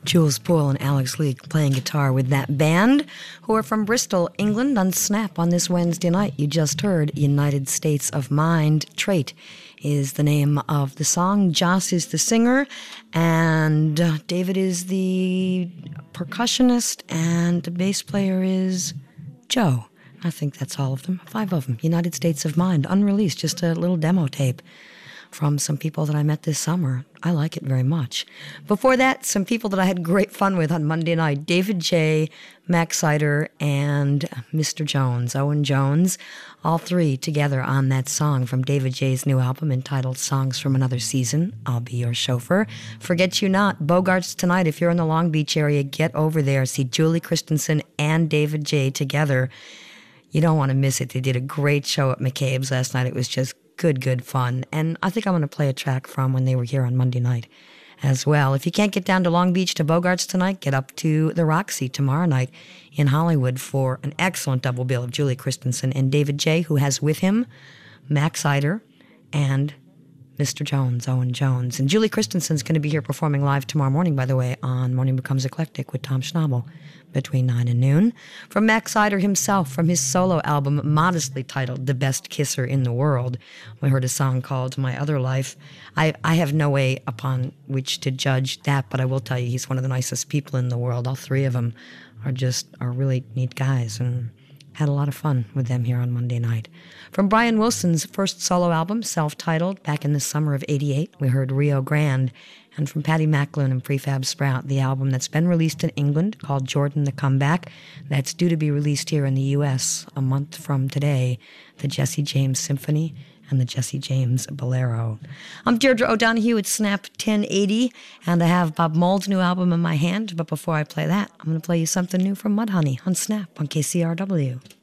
Jules Poole and Alex Lee playing guitar with that band, who are from Bristol, England, on Snap on this Wednesday night. You just heard United States of Mind. Trait is the name of the song. Joss is the singer, and David is the percussionist, and the bass player is Joe. I think that's all of them. 5 of them. United States of Mind, unreleased, just a little demo tape from some people that I met this summer. I like it very much. Before that, some people that I had great fun with on Monday night. David J., Max Sider, and Mr. Jones, Owen Jones, all 3 together on that song from David J.'s new album entitled Songs from Another Season. I'll Be Your Chauffeur. Forget You Not, Bogarts tonight. If you're in the Long Beach area, get over there. See Julie Christensen and David J. together. You don't want to miss it. They did a great show at McCabe's last night. It was just good fun. And I think I'm going to play a track from when they were here on Monday night as well. If you can't get down to Long Beach to Bogarts tonight, get up to the Roxy tomorrow night in Hollywood for an excellent double bill of Julie Christensen and David J., who has with him Max Sider and Mr. Jones, Owen Jones. And Julie Christensen's going to be here performing live tomorrow morning, by the way, on Morning Becomes Eclectic with Tom Schnabel between 9 and noon. From Max Sider himself, from his solo album, modestly titled The Best Kisser in the World, we heard a song called My Other Life. I have no way upon which to judge that, but I will tell you he's one of the nicest people in the world. All 3 of them are really neat guys, and had a lot of fun with them here on Monday night. From Brian Wilson's first solo album, self-titled, back in the summer of '88, we heard Rio Grande. And from Patty Macklin and Prefab Sprout, the album that's been released in England called Jordan the Comeback, that's due to be released here in the U.S. a month from today, the Jesse James Symphony and the Jesse James Bolero. I'm Deirdre O'Donoghue at Snap 1080, and I have Bob Mould's new album in my hand. But before I play that, I'm going to play you something new from Mudhoney on Snap on KCRW.